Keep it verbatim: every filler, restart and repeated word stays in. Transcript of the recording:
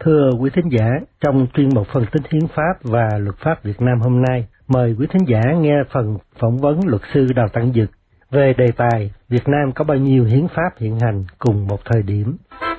Thưa quý thính giả, trong chuyên mục phân tích hiến pháp và luật pháp Việt Nam hôm nay, mời quý thính giả nghe phần phỏng vấn luật sư Đào Tăng Dực về đề tài Việt Nam có bao nhiêu hiến pháp hiện hành cùng một thời điểm.